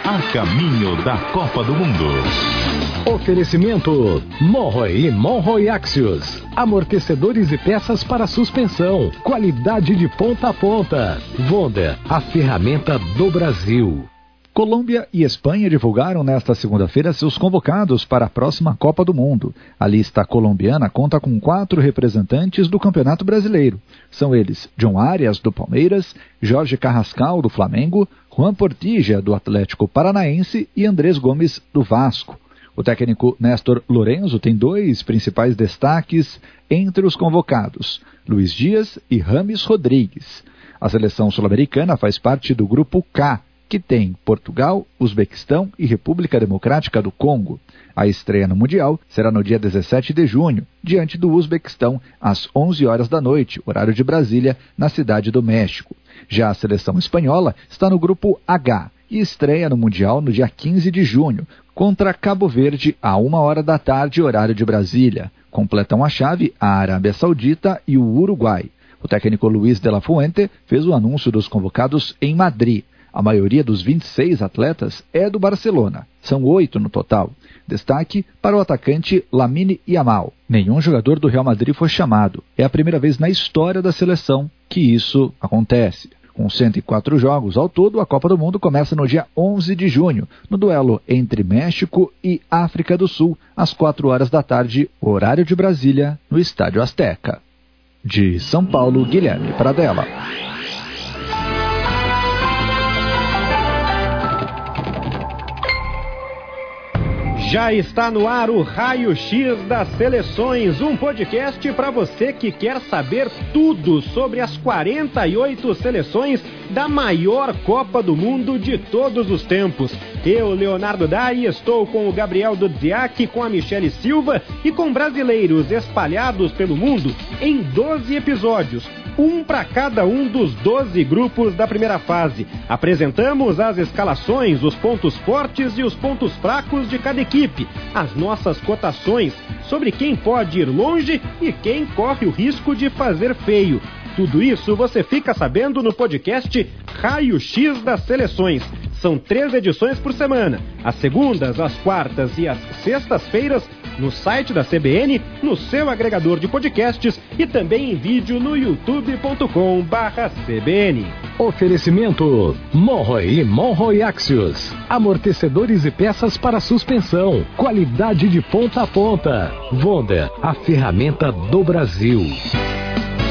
a caminho da Copa do Mundo. Oferecimento Monroe e Monroe Axios. Amortecedores e peças para suspensão. Qualidade de ponta a ponta. Wonder, a ferramenta do Brasil. Colômbia e Espanha divulgaram nesta segunda-feira seus convocados para a próxima Copa do Mundo. A lista colombiana conta com 4 representantes do Campeonato Brasileiro. São eles John Arias, do Palmeiras, Jorge Carrascal, do Flamengo, Juan Portilla, do Atlético Paranaense e Andrés Gomes, do Vasco. O técnico Néstor Lorenzo tem 2 principais destaques entre os convocados, Luiz Dias e Rames Rodrigues. A seleção sul-americana faz parte do Grupo K, que tem Portugal, Uzbequistão e República Democrática do Congo. A estreia no Mundial será no dia 17 de junho, diante do Uzbequistão, às 11 horas da noite, horário de Brasília, na Cidade do México. Já a seleção espanhola está no Grupo H e estreia no Mundial no dia 15 de junho, contra Cabo Verde, à 1 hora da tarde, horário de Brasília. Completam a chave a Arábia Saudita e o Uruguai. O técnico Luiz de la Fuente fez o anúncio dos convocados em Madrid. A maioria dos 26 atletas é do Barcelona. São 8 no total. Destaque para o atacante Lamine Yamal. Nenhum jogador do Real Madrid foi chamado. É a primeira vez na história da seleção que isso acontece. Com 104 jogos ao todo, a Copa do Mundo começa no dia 11 de junho, no duelo entre México e África do Sul, às 4 horas da tarde, horário de Brasília, no Estádio Azteca. De São Paulo, Guilherme Pradella. Já está no ar o Raio X das Seleções, um podcast para você que quer saber tudo sobre as 48 seleções da maior Copa do Mundo de todos os tempos. Eu, Leonardo Dai, estou com o Gabriel Dudziak, com a Michele Silva e com brasileiros espalhados pelo mundo em 12 episódios. Um para cada um dos 12 grupos da primeira fase. Apresentamos as escalações, os pontos fortes e os pontos fracos de cada equipe, as nossas cotações sobre quem pode ir longe e quem corre o risco de fazer feio. Tudo isso você fica sabendo no podcast Raio X das Seleções. São 3 edições por semana, às segundas, às quartas e às sextas-feiras, no site da CBN, no seu agregador de podcasts e também em vídeo no youtube.com/CBN. Oferecimento Monroe e Monroe Axios. Amortecedores e peças para suspensão. Qualidade de ponta a ponta. Wonder, a ferramenta do Brasil.